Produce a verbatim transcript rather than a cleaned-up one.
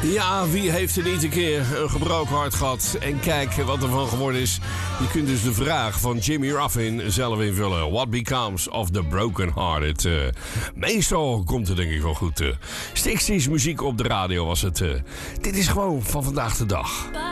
Ja, wie heeft er niet een keer een gebroken hart gehad? En kijk wat er van geworden is. Je kunt dus de vraag van Jimmy Ruffin zelf invullen. What becomes of the broken hearted? Uh, meestal komt het denk ik wel goed. Uh, sixties muziek op de radio was het. Uh, dit is gewoon van vandaag de dag.